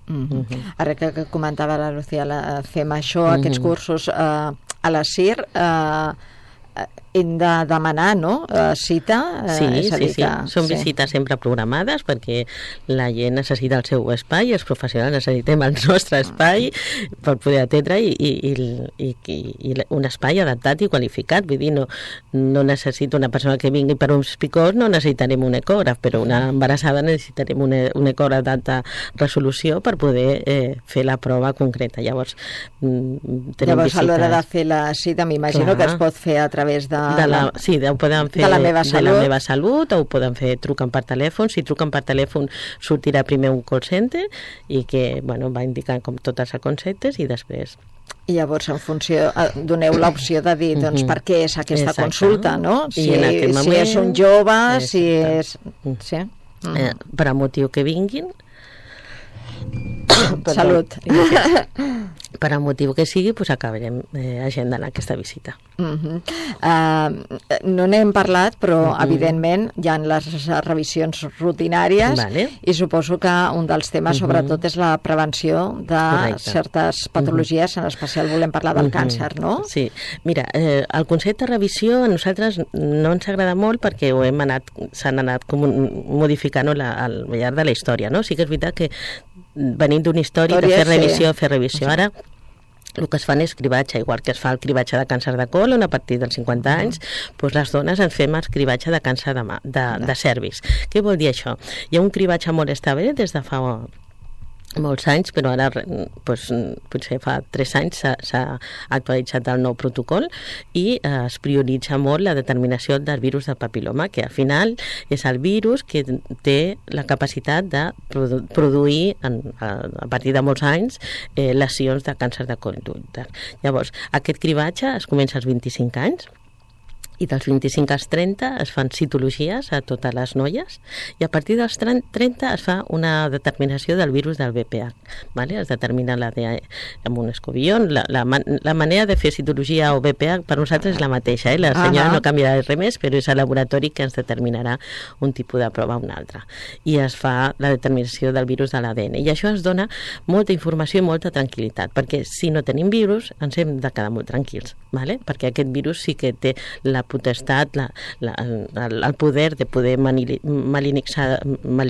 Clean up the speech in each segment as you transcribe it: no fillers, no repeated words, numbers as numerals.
Ara que comentava la Lucía, fem això, aquests cursos a la CIR, hem de demanar, no?, cita. Sí. Són visites sempre programades perquè la gent necessita el seu espai, els professionals necessitem el nostre espai per poder atendre i un espai adaptat i qualificat. Vull dir, no necessito una persona que vingui per uns picots, no necessitarem un ecògraf, però una embarassada necessitarem un ecògraf d'alta resolució per poder fer la prova concreta. Llavors a l'hora de fer la cita m'imagino que es pot fer a través ho poden fer de la meva salut, o ho poden fer trucant per telèfon. Si truquen per telèfon sortirà primer un call center i que va indicant com tots els conceptes i després... I llavors en funció doneu l'opció de dir per què és aquesta consulta, no? Si és un jove, si és... Per a motiu que vinguin, salut. Per a motiu que sigui, acabarem agendant aquesta visita. No n'hem parlat, però evidentment hi ha les revisions rutinàries i suposo que un dels temes sobretot és la prevenció de certes patologies, en especial volem parlar del càncer, no? Sí, mira, el concepte de revisió a nosaltres no ens agrada molt perquè s'han anat modificant al llarg de la història, no? Sí que és veritat que venim d'una història de fer revisió. Ara el que es fan és cribatge, igual que es fa el cribatge de càncer de colon a partir dels 50 anys, les dones ens fem el cribatge de càncer de cervix. Què vol dir això? Hi ha un cribatge molt estable des de fa molts anys, però ara potser fa 3 anys s'ha actualitzat el nou protocol i es prioritza molt la determinació del virus del papiloma, que al final és el virus que té la capacitat de produir a partir de molts anys lesions de càncer de colon d'úter. Llavors, aquest cribatge es comença als 25 anys i dels 25 als 30 es fan citologies a totes les noies i a partir dels 30 es fa una determinació del virus del VPH. Es determina l'ADN amb un escobillón. La manera de fer citologia o VPH per nosaltres és la mateixa. La senyora no canviarà res més, però és el laboratori que ens determinarà un tipus de prova o un altre. I es fa la determinació del virus de l'ADN. I això ens dona molta informació i molta tranquil·litat, perquè si no tenim virus ens hem de quedar molt tranquils, perquè aquest virus sí que té la potestat, el poder de poder malinitzar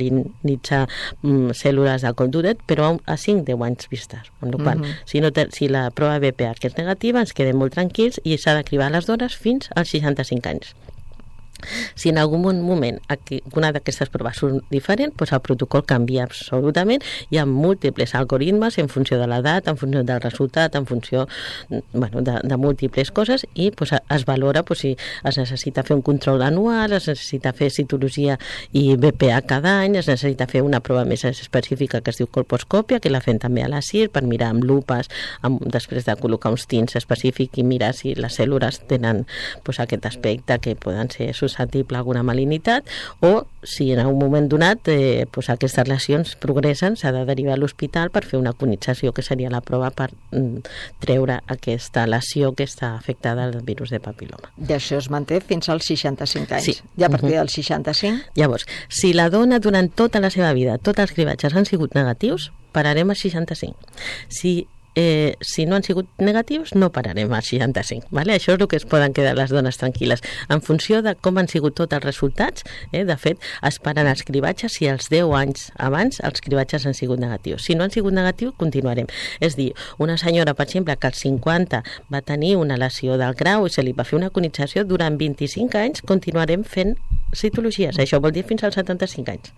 cèl·lules del col d'úter, però a 5-10 anys vistes. Si la prova VPH és negativa, ens quedem molt tranquils i s'ha de cribar les dones fins als 65 anys. Si en algun moment una d'aquestes proves surt diferent, el protocol canvia absolutament. Hi ha múltiples algoritmes en funció de l'edat, en funció del resultat, en funció de múltiples coses i es valora si es necessita fer un control anual, es necessita fer citologia i VPH cada any, es necessita fer una prova més específica que es diu colposcòpia, que la fem també a la CIR per mirar amb lupes, després de col·locar uns tints específics i mirar si les cèl·lules tenen aquest aspecte que poden ser susceptible a alguna malignitat, o si en un moment donat aquestes lesions progressen, s'ha de derivar a l'hospital per fer una conització, que seria la prova per treure aquesta lesió que està afectada al virus de papiloma. I això es manté fins als 65 anys. Sí. I a partir dels 65? Llavors, si la dona durant tota la seva vida, tots els cribatges han sigut negatius, pararem als 65. Si no han sigut negatius, no pararem als 65. Això és el que es poden quedar les dones tranquil·les. En funció de com han sigut tots els resultats, de fet, es paren els cribatges si als 10 anys abans els cribatges han sigut negatius. Si no han sigut negatius, continuarem. És dir, una senyora, per exemple, que als 50 va tenir una lesió del grau i se li va fer una conització, durant 25 anys continuarem fent citologies. Això vol dir fins als 75 anys.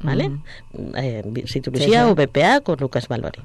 Citologia o VPH o el que es valori.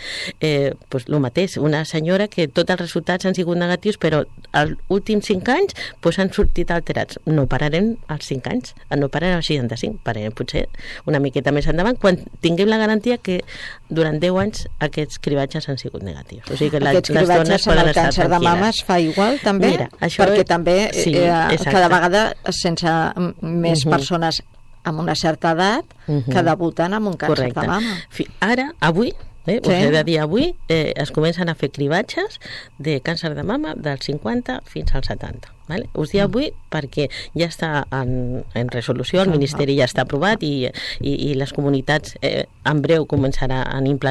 El mateix, una senyora que tots els resultats han sigut negatius, però als últims 5 anys han sortit alterats. No pararem als 5 anys, no pararem als 65, pararem potser una miqueta més endavant, quan tinguem la garantia que durant 10 anys aquests cribatges han sigut negatius. O sigui que aquests cribatges en el càncer de mama es fa igual també? Mira, perquè també cada vegada sense més persones amb una certa edat que debuten amb un càncer de mama. Ara, avui, us he de dir avui, es comencen a fer cribatges de càncer de mama dels 50 fins als 70. Us dic avui perquè ja està en resolució, el Ministeri ja està aprovat i les comunitats en breu començaran a implantar